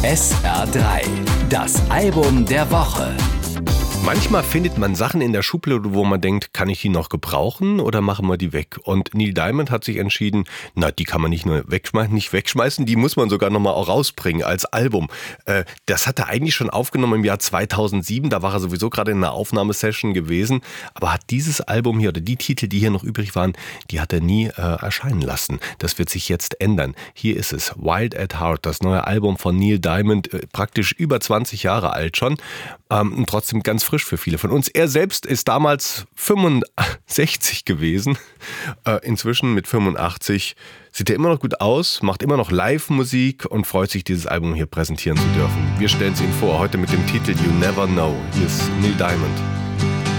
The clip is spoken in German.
SR3, das Album der Woche. Manchmal findet man Sachen in der Schublade, wo man denkt, kann ich die noch gebrauchen oder machen wir die weg? Und Neil Diamond hat sich entschieden, die kann man nicht nur wegschmeißen, die muss man sogar nochmal auch rausbringen als Album. Das hat er eigentlich schon aufgenommen im Jahr 2007, da war er sowieso gerade in einer Aufnahmesession gewesen, aber hat dieses Album hier oder die Titel, die hier noch übrig waren, die hat er nie erscheinen lassen. Das wird sich jetzt ändern. Hier ist es, Wild at Heart, das neue Album von Neil Diamond, praktisch über 20 Jahre alt schon, und trotzdem ganz frisch für viele von uns. Er selbst ist damals 65 gewesen. Inzwischen mit 85 sieht er immer noch gut aus, macht immer noch Live-Musik und freut sich, dieses Album hier präsentieren zu dürfen. Wir stellen es Ihnen vor, heute mit dem Titel You Never Know. Hier ist Neil Diamond.